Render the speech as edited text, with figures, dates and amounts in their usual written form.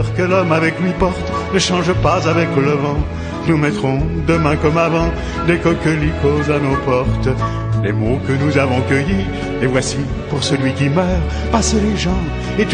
Que l'homme avec lui porte ne change pas avec le vent. Nous mettrons demain comme avant des coquelicots à nos portes. Les mots que nous avons cueillis, les voici pour celui qui meurt. Passez les gens et